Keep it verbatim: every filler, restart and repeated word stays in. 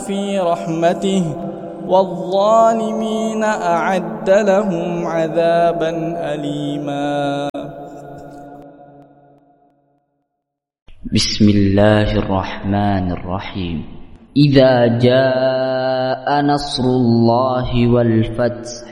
في رحمته والظالمين أعد لهم عذابا أليما. بسم الله الرحمن الرحيم. إذا جاء نصر الله والفتح